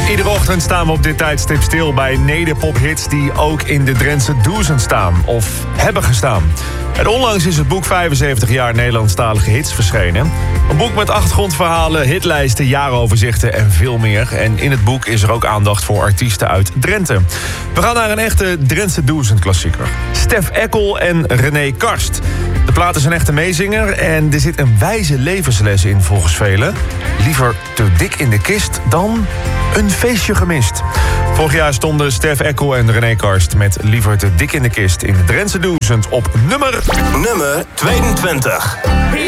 Iedere ochtend staan we op dit tijdstip stil bij nederpophits die ook in de Drentse Duizend staan of hebben gestaan. En onlangs is het boek 75 jaar Nederlandstalige hits verschenen. Een boek met achtergrondverhalen, hitlijsten, jaaroverzichten en veel meer. En in het boek is er ook aandacht voor artiesten uit Drenthe. We gaan naar een echte Drentse Duizend klassieker. Stef Eckel en René Karst. De plaat is een echte meezinger en er zit een wijze levensles in volgens velen. Liever te dik in de kist dan een feestje gemist. Vorig jaar stonden Stef Eckel en René Karst met Liever te dik in de kist in de Drentse Duizend op nummer 22.